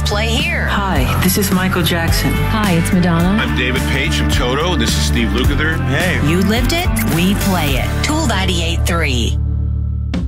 play here. Hi, this is Michael Jackson. Hi, it's Madonna. I'm David Page from Toto. This is Steve Lukather. Hey. You lived it, we play it. Tool 98.3.